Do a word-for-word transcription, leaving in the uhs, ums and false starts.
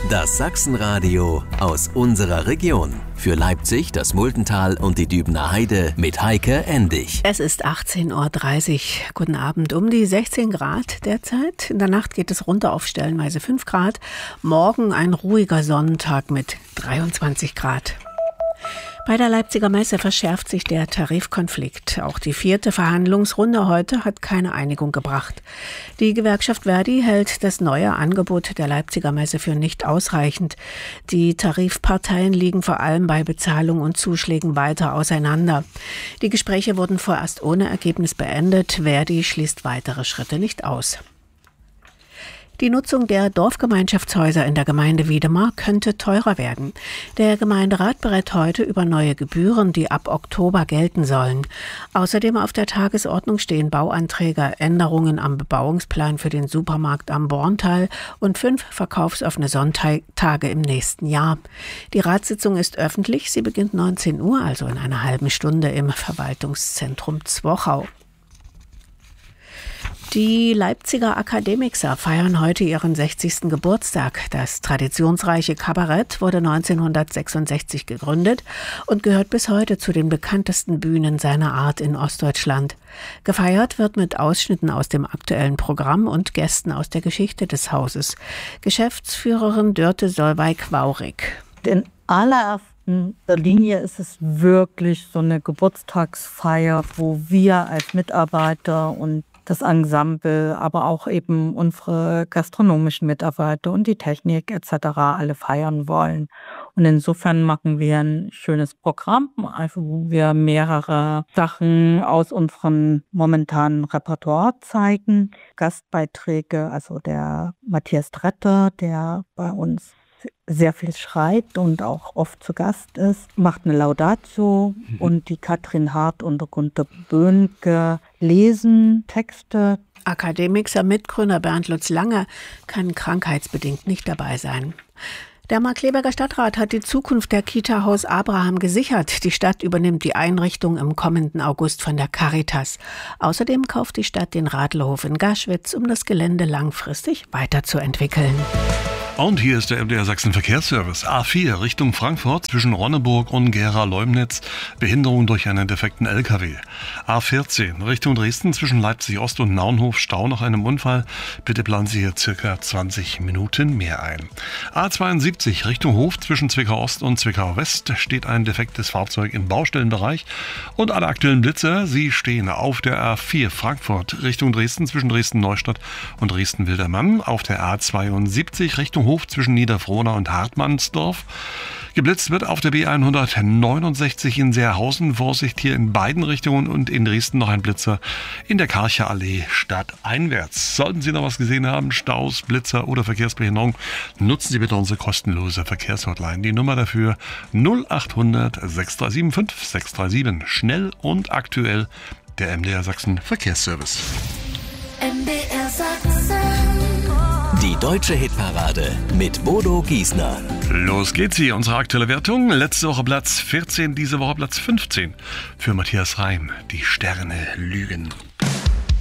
Das Sachsenradio aus unserer Region. Für Leipzig, das Muldental und die Dübener Heide mit Heike Endig. Es ist achtzehn Uhr dreißig. Guten Abend. Um die sechzehn Grad derzeit. In der Nacht geht es runter auf stellenweise fünf Grad. Morgen ein ruhiger Sonnentag mit dreiundzwanzig Grad. Bei der Leipziger Messe verschärft sich der Tarifkonflikt. Auch die vierte Verhandlungsrunde heute hat keine Einigung gebracht. Die Gewerkschaft Verdi hält das neue Angebot der Leipziger Messe für nicht ausreichend. Die Tarifparteien liegen vor allem bei Bezahlung und Zuschlägen weiter auseinander. Die Gespräche wurden vorerst ohne Ergebnis beendet. Verdi schließt weitere Schritte nicht aus. Die Nutzung der Dorfgemeinschaftshäuser in der Gemeinde Wiedemar könnte teurer werden. Der Gemeinderat berät heute über neue Gebühren, die ab Oktober gelten sollen. Außerdem auf der Tagesordnung stehen Bauanträge, Änderungen am Bebauungsplan für den Supermarkt am Borntal und fünf verkaufsoffene Sonntage im nächsten Jahr. Die Ratssitzung ist öffentlich. Sie beginnt neunzehn Uhr, also in einer halben Stunde im Verwaltungszentrum Zwochau. Die Leipziger Akademixer feiern heute ihren sechzigsten Geburtstag. Das traditionsreiche Kabarett wurde neunzehnhundertsechsundsechzig gegründet und gehört bis heute zu den bekanntesten Bühnen seiner Art in Ostdeutschland. Gefeiert wird mit Ausschnitten aus dem aktuellen Programm und Gästen aus der Geschichte des Hauses. Geschäftsführerin Dörte Solveig-Waurig. In allerersten Linie ist es wirklich so eine Geburtstagsfeier, wo wir als Mitarbeiter und das Ensemble, aber auch eben unsere gastronomischen Mitarbeiter und die Technik et cetera alle feiern wollen. Und insofern machen wir ein schönes Programm, also wo wir mehrere Sachen aus unserem momentanen Repertoire zeigen. Gastbeiträge, also der Matthias Dretter, der bei uns sehr viel schreibt und auch oft zu Gast ist, macht eine Laudatio mhm. und die Katrin Hart und der Gunter Böhnke lesen Texte. Akademixer-Mitgründer Bernd Lutz Lange kann krankheitsbedingt nicht dabei sein. Der Markkleeberger Stadtrat hat die Zukunft der Kita Haus Abraham gesichert. Die Stadt übernimmt die Einrichtung im kommenden August von der Caritas. Außerdem kauft die Stadt den Radlerhof in Gaschwitz, um das Gelände langfristig weiterzuentwickeln. Und hier ist der M D R Sachsen Verkehrsservice. A vier Richtung Frankfurt zwischen Ronneburg und Gera-Leumnitz. Behinderung durch einen defekten L K W. A vierzehn Richtung Dresden zwischen Leipzig-Ost und Naunhof. Stau nach einem Unfall. Bitte planen Sie hier circa zwanzig Minuten mehr ein. A zweiundsiebzig Richtung Hof zwischen Zwickau-Ost und Zwickau-West steht ein defektes Fahrzeug im Baustellenbereich. Und alle aktuellen Blitzer, sie stehen auf der A vier Frankfurt Richtung Dresden zwischen Dresden-Neustadt und Dresden-Wildermann. Auf der A zweiundsiebzig Richtung Hof zwischen Niederfrohna und Hartmannsdorf. Geblitzt wird auf der B hundertneunundsechzig in Seerhausen. Vorsicht hier in beiden Richtungen und in Dresden noch ein Blitzer in der Karcher Allee stadteinwärts. Sollten Sie noch was gesehen haben, Staus, Blitzer oder Verkehrsbehinderung, nutzen Sie bitte unsere kostenlose Verkehrshotline. Die Nummer dafür null achthundert sechs drei sieben fünf sechs drei sieben. Schnell und aktuell der M D R Sachsen Verkehrsservice. M D R Sachsen. Die deutsche Hitparade mit Bodo Giesner. Los geht's hier, unsere aktuelle Wertung. Letzte Woche Platz vierzehn, diese Woche Platz fünfzehn. Für Matthias Reim, die Sterne lügen.